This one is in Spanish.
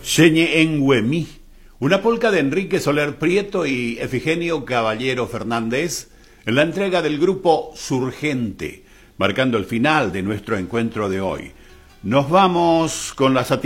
Señe en Huemí, una polca de Enrique Soler Prieto y Efigenio Caballero Fernández en la entrega del grupo Surgente, marcando el final de nuestro encuentro de hoy. Nos vamos con la satisfacción